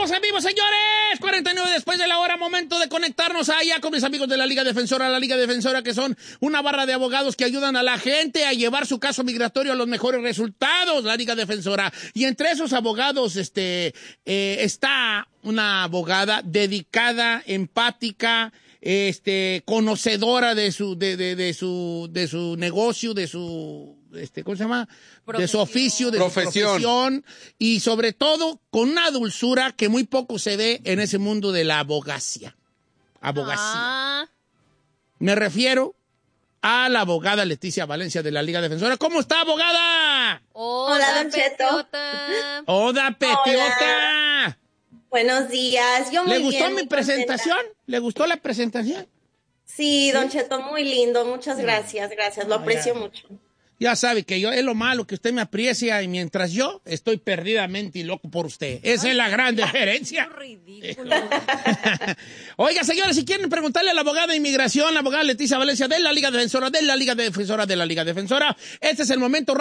Estamos en vivo, señores. 49 después de la hora, momento de conectarnos allá con mis amigos de la Liga Defensora, que son una barra de abogados que ayudan a la gente a llevar su caso migratorio a los mejores resultados, la Liga Defensora. Y entre esos abogados está una abogada dedicada, empática, conocedora de su negocio, de su ¿cómo se llama? De su oficio, de su profesión, y sobre todo con una dulzura que muy poco se ve en ese mundo de la abogacía. Me refiero a la abogada Leticia Valencia de la Liga Defensora. ¿Cómo está, abogada? Hola, Don Cheto. Hola, Petiota. Buenos días. Yo muy ¿Le gustó bien, mi presentación? ¿Le gustó la presentación? Sí, Don Cheto, muy lindo. Muchas gracias. Lo aprecio mucho. Ya sabe que es lo malo que usted me aprecia y mientras yo estoy perdidamente loco por usted. Esa es la gran diferencia. Ridículo. Oiga, señores, si quieren preguntarle a la abogada de inmigración, la abogada Leticia Valencia de la Liga Defensora, este es el momento.